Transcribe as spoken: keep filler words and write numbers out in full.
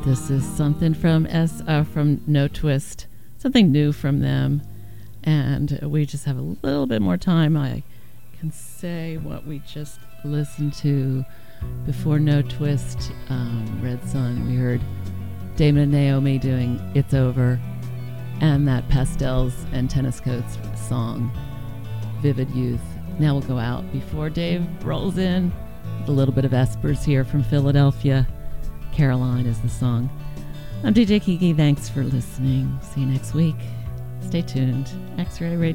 This is something from S uh, from No Twist, something new from them, and we just have a little bit more time. I can say what we just listened to before No Twist, um, Red Sun. We heard Damon and Naomi doing "It's Over," and that Pastels and Tennis Coats song, "Vivid Youth." Now we'll go out before Dave rolls in with a little bit of Espers here from Philadelphia. Caroline is the song. I'm D J Kiki. Thanks for listening. See you next week. Stay tuned. X-Ray Radio.